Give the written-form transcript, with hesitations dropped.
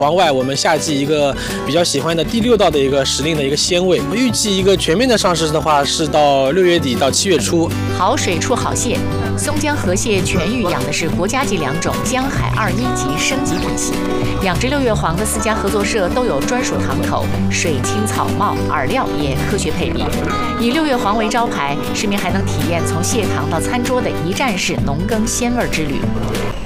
黄外我们夏季一个比较喜欢的第6道的一个时令的一个鲜味。预计一个全面的上市的话是到6月底到7月初。 好水出好蟹，松江河蟹全域养的是国家级良种江海2.1级升级品系。养殖6月黄的4家合作社都有专属堂口，水清草茂，饵料也科学配比。以6月黄为招牌，市民还能体验从蟹塘到餐桌的一站式农耕鲜味之旅。